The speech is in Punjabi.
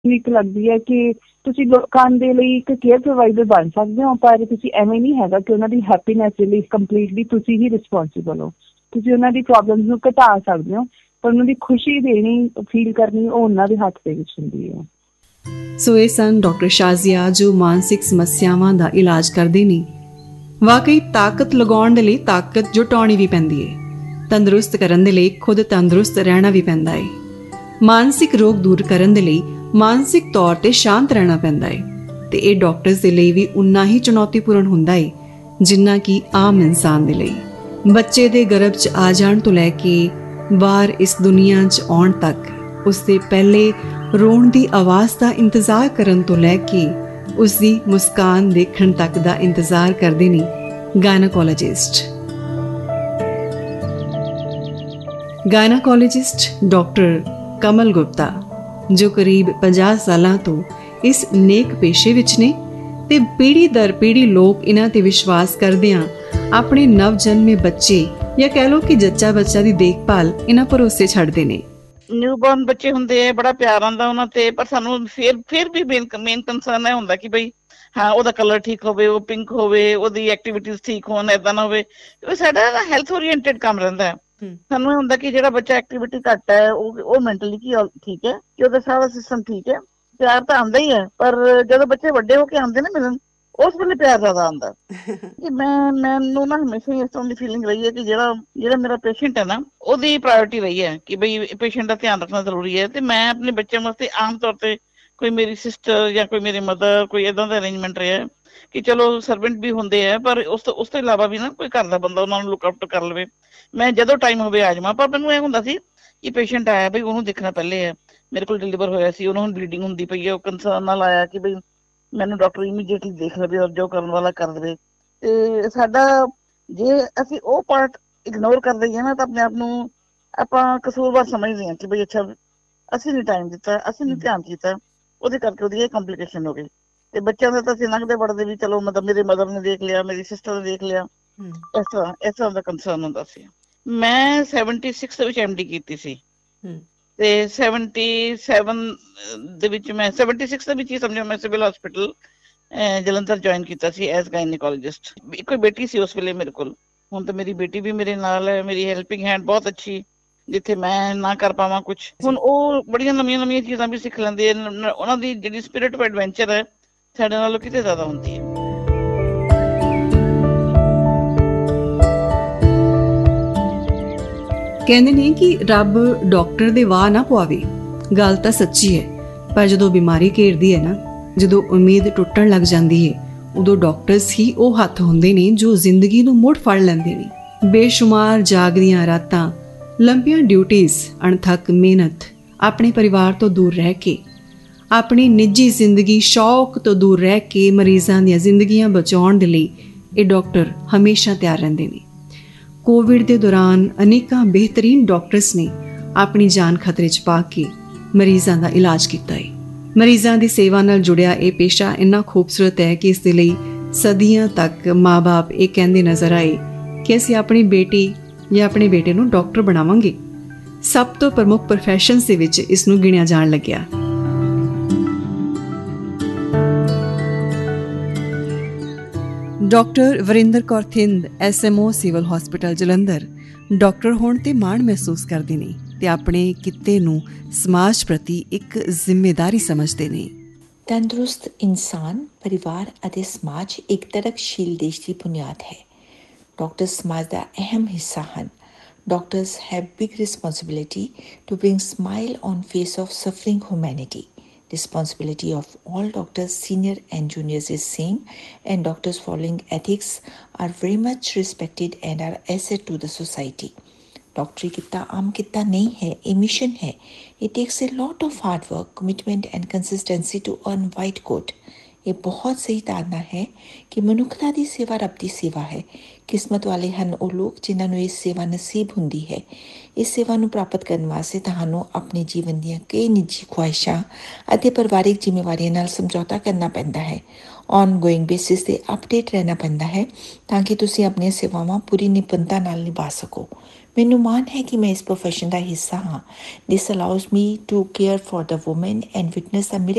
ਇੱਕ ਲੱਗਦੀ ਹੈ ਕਿ ਤੁਸੀਂ ਲੋਕਾਂ ਦੇ ਲਈ ਇੱਕ ਕੇਅਰ ਪ੍ਰੋਵਾਈਡਰ ਬਣ ਸਕਦੇ ਹੋ, ਪਰ ਤੁਸੀਂ ਐਵੇਂ ਨਹੀਂ ਹੈਗਾ ਕਿ ਉਹਨਾਂ ਦੀ ਹੈਪੀਨੈਸ ਦੇ ਲਈ ਕੰਪਲੀਟਲੀ ਤੁਸੀਂ ਹੀ ਰਿਸਪੋਂਸੀਬਲ ਹੋ। ਤੁਸੀਂ ਉਹਨਾਂ ਦੀ ਪ੍ਰੋਬਲਮਸ ਨੂੰ ਘਟਾ ਸਕਦੇ ਹੋ, ਪਰ ਉਹਨਾਂ ਦੀ ਖੁਸ਼ੀ ਦੇਣੀ, ਫੀਲ ਕਰਨੀ, ਉਹ ਉਹਨਾਂ ਦੇ ਹੱਥ ਦੇ ਵਿੱਚ ਹੁੰਦੀ ਹੈ। ਸੋ ਇਹ ਸਨ ਡਾਕਟਰ ਸ਼ਾਜ਼ੀਆ, ਜੋ ਮਾਨਸਿਕ ਸਮੱਸਿਆਵਾਂ ਦਾ ਇਲਾਜ ਕਰਦੇ ਨੇ। ਵਾਕਈ ਤਾਕਤ ਲਗਾਉਣ ਦੇ ਲਈ ਤਾਕਤ ਜੁਟਾਉਣੀ ਵੀ ਪੈਂਦੀ ਹੈ। ਤੰਦਰੁਸਤ ਕਰਨ ਦੇ ਲਈ ਖੁਦ ਤੰਦਰੁਸਤ ਰਹਿਣਾ ਵੀ ਪੈਂਦਾ ਹੈ। ਮਾਨਸਿਕ ਰੋਗ ਦੂਰ ਕਰਨ ਦੇ ਲਈ ਮਾਨਸਿਕ ਤੌਰ ਤੇ ਸ਼ਾਂਤ ਰਹਿਣਾ ਪੈਂਦਾ ਹੈ, ਤੇ ਇਹ ਡਾਕਟਰਸ ਦੇ ਲਈ ਵੀ ਉਨਾ ਹੀ ਚੁਣੌਤੀਪੂਰਨ ਹੁੰਦਾ ਹੈ ਜਿੰਨਾ ਕਿ ਆਮ ਇਨਸਾਨ ਦੇ ਲਈ। ਬੱਚੇ ਦੇ ਗਰਭ 'ਚ ਆ ਜਾਣ ਤੋਂ ਲੈ ਕੇ ਬਾਹਰ ਇਸ ਦੁਨੀਆ 'ਚ ਆਉਣ ਤੱਕ, ਉਸਦੇ ਪਹਿਲੇ ਰੋਣ ਦੀ ਆਵਾਜ਼ ਦਾ ਇੰਤਜ਼ਾਰ ਕਰਨ ਤੋਂ ਲੈ ਕੇ ਉਸਦੀ ਮੁਸਕਾਨ ਦੇਖਣ ਤੱਕ ਦਾ ਇੰਤਜ਼ਾਰ ਕਰਦੇ ਨੇ ਗਾਇਨੋਕੋਲੋਜਿਸਟ। ਗਾਇਨੋਕੋਲੋਜਿਸਟ ਡਾਕਟਰ ਕਮਲ ਗੁਪਤਾ, ਜੋ ਕਰੀਬ 50 ਸਾਲਾਂ ਤੋਂ ਇਸ ਨੇਕ ਪੇਸ਼ੇ ਵਿੱਚ ਨੇ, ਤੇ ਪੀੜ੍ਹੀ ਦਰ ਪੀੜ੍ਹੀ ਲੋਕ ਇਹਨਾਂ ਤੇ ਵਿਸ਼ਵਾਸ ਕਰਦਿਆਂ ਆਪਣੇ ਨਵ ਜਨਮੇ ਬੱਚੇ ਜਾਂ ਕਹਿ ਲਓ ਕਿ ਜੱਚਾ ਬੱਚਾ ਦੀ ਦੇਖਭਾਲ ਇਹਨਾਂ ਭਰੋਸੇ ਛੱਡਦੇ ਨੇ। ਨਿਊਬੋਰਨ ਬੱਚੇ ਹੁੰਦੇ ਆ, ਬੜਾ ਪਿਆਰ ਆਉਂਦਾ ਉਹਨਾਂ ਤੇ, ਪਰ ਸਾਨੂੰ ਫਿਰ ਵੀ ਮੇਨ ਕੰਸਰਨ ਇਹ ਹੁੰਦਾ ਕਿ ਬਈ ਹਾਂ ਉਹਦਾ ਕਲਰ ਠੀਕ ਹੋਵੇ, ਉਹ ਪਿੰਕ ਹੋਵੇ, ਉਹਦੀ ਐਕਟੀਵਿਟੀਜ਼ ਠੀਕ ਹੋਣ, ਏਦਾਂ ਨਾ ਹੋਵੇ। ਕਿਉਂਕਿ ਸਾਡਾ ਹੈਲਥ ਓਰੀਐਂਟਡ ਕੰਮ ਰਹਿੰਦਾ ਹੈ। ਸਾਨੂੰ ਇਹ ਹੁੰਦਾ ਕਿ ਜਿਹੜਾ ਬੱਚਾ ਐਕਟੀਵਿਟੀ ਘੱਟ ਹੈ, ਉਹ ਮੈਂਟਲੀ ਕੀ ਠੀਕ ਹੈ, ਕਿ ਉਹਦਾ ਸਾਰਾ ਸਿਸਟਮ ਠੀਕ ਹੈ। ਪਿਆਰ ਤਾਂ ਆਉਂਦਾ ਹੀ ਹੈ, ਪਰ ਜਦੋਂ ਬੱਚੇ ਵੱਡੇ ਹੋ ਕੇ ਆਉਂਦੇ ਨਾ ਮਿਲਣ, ਉਸ ਵੇਲੇ ਪਿਆਰ ਜ਼ਿਆਦਾ ਆਉਂਦਾ। ਕਿ ਮੈਨੂੰ ਨਾ ਹਮੇਸ਼ਾ ਹੀ ਇਸ ਤਰ੍ਹਾਂ ਦੀ ਫੀਲਿੰਗ ਰਹੀ ਹੈ ਕਿ ਜਿਹੜਾ ਮੇਰਾ ਪੇਸ਼ੈਂਟ ਹੈ ਨਾ, ਉਹਦੀ ਪ੍ਰਾਇੋਰਟੀ ਰਹੀ ਹੈ ਕਿ ਬਈ ਪੇਸ਼ੈਂਟ ਦਾ ਧਿਆਨ ਰੱਖਣਾ ਜ਼ਰੂਰੀ ਹੈ। ਤੇ ਮੈਂ ਆਪਣੇ ਬੱਚਿਆਂ ਵਾਸਤੇ ਆਮ ਤੌਰ ਤੇ ਕੋਈ ਮੇਰੀ ਸਿਸਟਰ ਜਾਂ ਕੋਈ ਮੇਰੀ ਮਦਰ, ਕੋਈ ਏਦਾਂ ਦਾ ਅਰੇਂਜਮੈਂਟ ਰਿਹਾ ਕਿ ਚਲੋ ਸਰਵੈਂਟ ਵੀ ਹੁੰਦੇ ਆ, ਪਰ ਉਸ ਤੋਂ ਇਲਾਵਾ ਵੀ ਨਾ ਕੋਈ ਘਰ ਦਾ ਬੰਦਾ ਉਹਨਾਂ ਨੂੰ ਲੁੱਕ ਆਊਟ ਕਰ ਲਵੇ। ਮੈਂ ਜਦੋਂ ਟਾਈਮ ਹੋਵੇ ਆ ਜਾਵਾਂ, ਪਰ ਮੈਨੂੰ ਇਹ ਹੁੰਦਾ ਸੀ ਕਿ ਪੇਸ਼ੈਂਟ ਆਇਆ ਬਈ ਉਹਨੂੰ ਦੇਖਣਾ ਪਹਿਲੇ ਹੈ। ਮੇਰੇ ਕੋਲ ਡਿਲੀਵਰ ਹੋਇਆ ਸੀ, ਉਹਨੂੰ ਹੁਣ ਬਲੀਡਿੰਗ ਹੁੰਦੀ ਪਈ ਹੈ, ਉਹ ਕੰਸਰਨ ਨਾਲ ਆਇਆ ਕਿ ਬਈ ਮੈਨੂੰ ਡਾਕਟਰ ਇਮੀਡੀਏਟਲੀ ਦੇਖ ਲਵੇ ਔਰ ਜੋ ਕਰਨ ਵਾਲਾ ਕਰ ਦੇਵੇ। ਤੇ ਸਾਡਾ ਜੇ ਅਸੀਂ ਉਹ ਪਾਰਟ ਇਗਨੋਰ ਕਰ ਦਈਏ ਨਾ, ਤਾਂ ਆਪਣੇ ਆਪ ਨੂੰ ਆਪਾਂ ਕਸੂਰਵਾਰ ਸਮਝਦੇ ਹਾਂ ਕਿ ਬਈ ਅੱਛਾ ਅਸੀਂ ਨੀ ਟਾਈਮ ਦਿੱਤਾ, ਅਸੀਂ ਨੀ ਧਿਆਨ ਕੀਤਾ, ਉਹਦੇ ਕਰਕੇ ਉਹਦੀ ਇਹ ਕੰਪਲੀਕੇਸ਼ਨ ਹੋ ਗਈ। ਤੇ ਬੱਚਿਆਂ ਦਾ ਤਾਂ ਅਸੀਂ ਲੰਘਦੇ ਵੜਦੇ ਵੀ ਚਲੋ ਮਤਲਬ ਮੇਰੇ ਮਦਰ ਨੇ ਦੇਖ ਲਿਆ, ਮੇਰੀ ਸਿਸਟਰ ਨੇ ਦੇਖ ਲਿਆ, ਇਸ ਤਰ੍ਹਾਂ ਦਾ ਕੰਸਰਨ ਹੁੰਦਾ ਸੀ। ਮੈਂ 76 ਵਿੱਚ MD ਕੀਤੀ ਸੀ, ਤੇ 77 ਦੇ ਵਿੱਚ ਮੈਂ 76 ਦੇ ਵਿੱਚ ਹੀ ਸਮਝੋ ਮੈਂ ਸਿਵਲ ਹਸਪੀਟਲ ਜਲੰਧਰ ਜੁਆਇਨ ਕੀਤਾ ਸੀ ਐਜ਼ ਗਾਇਨੋਕੋਲੋਜਿਸਟ। ਇੱਕੋ ਬੇਟੀ ਸੀ ਉਸ ਵੇਲੇ ਮੇਰੇ ਕੋਲ। ਹੁਣ ਤਾਂ ਮੇਰੀ ਬੇਟੀ ਵੀ ਮੇਰੇ ਨਾਲ ਹੈ, ਮੇਰੀ ਹੈਲਪਿੰਗ ਹੈਂਡ ਬਹੁਤ ਅੱਛੀ, ਜਿੱਥੇ ਮੈਂ ਨਾ ਕਰ ਪਾਵਾਂ ਕੁਛ, ਹੁਣ ਉਹ ਬੜੀਆਂ ਨਵੀਆਂ ਚੀਜ਼ਾਂ ਵੀ ਸਿੱਖ ਲੈਂਦੇ ਆ। ਉਹਨਾਂ ਦੀ ਜਿਹੜੀ ਸਪਿਰਿਟ ਆਫ ਐਡਵੈਂਚਰ ਹੈ ਸਾਡੇ ਨਾਲੋਂ ਕਿਤੇ ਜ਼ਿਆਦਾ ਹੁੰਦੀ ਹੈ। ਕਹਿੰਦੇ ਨੇ ਕਿ ਰੱਬ ਡਾਕਟਰ ਦੇ ਵਾਹ ਨਾ ਪਵਾਵੇ। ਗੱਲ ਤਾਂ ਸੱਚੀ ਹੈ, ਪਰ ਜਦੋਂ ਬਿਮਾਰੀ ਘੇਰਦੀ ਹੈ ਨਾ, ਜਦੋਂ ਉਮੀਦ ਟੁੱਟਣ ਲੱਗ ਜਾਂਦੀ ਹੈ, ਉਦੋਂ ਡਾਕਟਰਸ ਹੀ ਉਹ ਹੱਥ ਹੁੰਦੇ ਨੇ ਜੋ ਜ਼ਿੰਦਗੀ ਨੂੰ ਮੁੜ ਫੜ ਲੈਂਦੇ ਨੇ। ਬੇਸ਼ੁਮਾਰ ਜਾਗਦੀਆਂ ਰਾਤਾਂ, ਲੰਬੀਆਂ ਡਿਊਟੀਜ਼, ਅਣਥੱਕ ਮਿਹਨਤ, ਆਪਣੇ ਪਰਿਵਾਰ ਤੋਂ ਦੂਰ ਰਹਿ ਕੇ, ਆਪਣੀ ਨਿੱਜੀ ਜ਼ਿੰਦਗੀ ਸ਼ੌਕ ਤੋਂ ਦੂਰ ਰਹਿ ਕੇ ਮਰੀਜ਼ਾਂ ਦੀਆਂ ਜ਼ਿੰਦਗੀਆਂ ਬਚਾਉਣ ਦੇ ਲਈ ਇਹ ਡਾਕਟਰ ਹਮੇਸ਼ਾ ਤਿਆਰ ਰਹਿੰਦੇ ਨੇ। ਕੋਵਿਡ ਦੇ ਦੌਰਾਨ ਅਨੇਕਾਂ ਬਿਹਤਰੀਨ ਡਾਕਟਰਸ ਨੇ ਆਪਣੀ ਜਾਨ ਖਤਰੇ 'ਚ ਪਾ ਕੇ ਮਰੀਜ਼ਾਂ ਦਾ ਇਲਾਜ ਕੀਤਾ ਹੈ। ਮਰੀਜ਼ਾਂ ਦੀ ਸੇਵਾ ਨਾਲ ਜੁੜਿਆ ਇਹ ਪੇਸ਼ਾ ਇੰਨਾ ਖੂਬਸੂਰਤ ਹੈ ਕਿ ਇਸ ਦੇ ਲਈ ਸਦੀਆਂ ਤੱਕ ਮਾਂ-ਬਾਪ ਇਹ ਕਹਿੰਦੇ ਨਜ਼ਰ ਆਏ ਕਿ ਅਸੀਂ ਆਪਣੀ ਬੇਟੀ ਜਾਂ ਆਪਣੇ ਬੇਟੇ ਨੂੰ ਡਾਕਟਰ ਬਣਾਵਾਂਗੇ। ਸਭ ਤੋਂ ਪ੍ਰਮੁੱਖ ਪ੍ਰੋਫੈਸ਼ਨਸ ਦੇ ਵਿੱਚ ਇਸ ਨੂੰ ਗਿਣਿਆ ਜਾਣ ਲੱਗਿਆ। Doctor Varinder Kaur Thind SMO civil hospital Jalandhar doctor ਹੋਣ ਤੇ ਮਾਣ ਮਹਿਸੂਸ ਕਰਦੇ ਨੇ ਤੇ ਆਪਣੇ ਕਿੱਤੇ ਨੂੰ ਸਮਾਜ ਪ੍ਰਤੀ ਇੱਕ ਜ਼ਿੰਮੇਵਾਰੀ ਸਮਝਦੇ ਨੇ। ਤੰਦਰੁਸਤ ਇਨਸਾਨ, ਪਰਿਵਾਰ ਅਤੇ ਸਮਾਜ ਇੱਕ ਤਰਕਸ਼ੀਲ ਦੇਸ਼ ਦੀ ਬੁਨਿਆਦ ਹੈ। ਡਾਕਟਰ ਸਮਾਜ ਦਾ ਅਹਿਮ ਹਿੱਸਾ ਹਨ। Doctors have big responsibility to bring smile on face of suffering humanity. Responsibility of all doctors, senior and juniors, is same, and doctors following ethics are very much respected and are asset to the society. डॉक्टरी कितना आम कितना नहीं है, ये मिशन है. It takes a lot of hard work, commitment and consistency to earn white coat. ਇਹ ਬਹੁਤ ਸਹੀ ਧਾਰਨਾ ਹੈ ਕਿ ਮਨੁੱਖਤਾ ਦੀ ਸੇਵਾ ਰੱਬ ਦੀ ਸੇਵਾ ਹੈ। ਕਿਸਮਤ ਵਾਲੇ ਹਨ ਉਹ ਲੋਕ ਜਿਨ੍ਹਾਂ ਨੂੰ ਇਹ ਸੇਵਾ ਨਸੀਬ ਹੁੰਦੀ ਹੈ। ਇਸ ਸੇਵਾ ਨੂੰ ਪ੍ਰਾਪਤ ਕਰਨ ਵਾਸਤੇ ਤੁਹਾਨੂੰ ਆਪਣੇ ਜੀਵਨ ਦੀਆਂ ਕਈ ਨਿੱਜੀ ਖੁਆਇਸ਼ਾਂ ਅਤੇ ਪਰਿਵਾਰਿਕ ਜ਼ਿੰਮੇਵਾਰੀਆਂ ਨਾਲ ਸਮਝੌਤਾ ਕਰਨਾ ਪੈਂਦਾ ਹੈ। ਔਨਗੋਇੰਗ ਬੇਸਿਸ 'ਤੇ ਅਪਡੇਟ ਰਹਿਣਾ ਪੈਂਦਾ ਹੈ ਤਾਂ ਕਿ ਤੁਸੀਂ ਆਪਣੀਆਂ ਸੇਵਾਵਾਂ ਪੂਰੀ ਨਿਪੁੰਨਤਾ ਨਾਲ ਨਿਭਾ ਸਕੋ। ਮੈਨੂੰ ਮਾਣ ਹੈ ਕਿ ਮੈਂ ਇਸ ਪ੍ਰੋਫੈਸ਼ਨ ਦਾ ਹਿੱਸਾ ਹਾਂ। This allows me to care for the women and witness the